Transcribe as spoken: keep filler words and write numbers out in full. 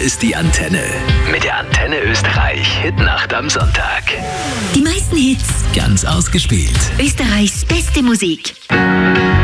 ist die Antenne. Mit der Antenne Österreich Hitnacht am Sonntag. Die meisten Hits. Ganz ausgespielt. Österreichs beste Musik.